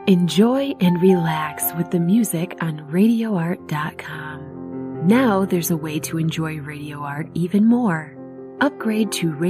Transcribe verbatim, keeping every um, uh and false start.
Enjoy and relax with the music on radio art dot com. Now there's a way to enjoy Radio Art even more. Upgrade to